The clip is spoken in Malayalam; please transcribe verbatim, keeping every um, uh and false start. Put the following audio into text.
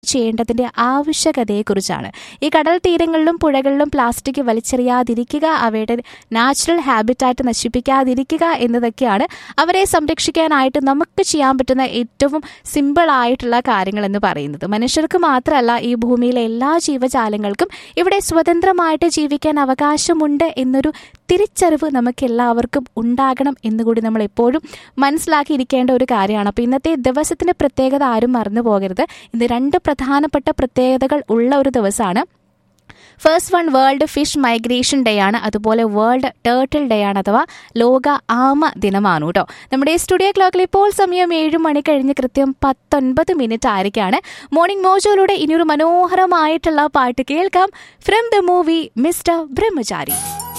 ചെയ്യേണ്ടതിന്റെ ആവശ്യകതയെക്കുറിച്ചാണ്. ഈ കടൽ തീരങ്ങളിലും പുഴകളിലും പ്ലാസ്റ്റിക് വലിച്ചെറിയാതിരിക്കുക, അവയുടെ നാച്ചുറൽ ഹാബിറ്റാറ്റ് നശിപ്പിക്കാതിരിക്കുക എന്നതൊക്കെയാണ് അവരെ സംരക്ഷിക്കാനായിട്ട് നമുക്ക് ചെയ്യാൻ പറ്റുന്ന ഏറ്റവും സിമ്പിൾ ആയിട്ടുള്ള കാര്യങ്ങൾ എന്ന് പറയുന്നത്. മനുഷ്യർക്ക് മാത്രമല്ല, ഈ ഭൂമിയിലെ എല്ലാ ജീവജാലങ്ങൾക്കും ഇവിടെ സ്വതന്ത്രമായിട്ട് ജീവിക്കാൻ അവകാശമുണ്ട് എന്നൊരു തിരിച്ചറിവ് നമുക്ക് എല്ലാവർക്കും ഉണ്ടാകണം എന്നുകൂടി നമ്മൾ എപ്പോഴും മനസ്സിലാക്കിയിരിക്കേണ്ട ഒരു കാര്യമാണ്. അപ്പോൾ ഇന്നത്തെ ദിവസത്തിന്റെ പ്രത്യേകത ആരും മറന്നു പോകരുത്. ഇന്ന് രണ്ട് പ്രധാനപ്പെട്ട പ്രത്യേകതകൾ ഉള്ള ഒരു ദിവസമാണ്. First one world fish migration day ആണ്, അതുപോലെ വേൾഡ് ടേർട്ടിൽ ഡേ ആണ്, അഥവാ ലോക ആമ ദിനമാണ് കേട്ടോ. നമ്മുടെ സ്റ്റുഡിയോ ക്ലോക്കിൽ ഇപ്പോൾ സമയം ഏഴ് മണി കഴിഞ്ഞ് കൃത്യം പത്തൊൻപത് മിനിറ്റ് ആയിരിക്കാണ്. മോർണിംഗ് മോജോയിലൂടെ ഇനിയൊരു മനോഹരമായിട്ടുള്ള പാട്ട് കേൾക്കാം. From the movie mister Brahmachari.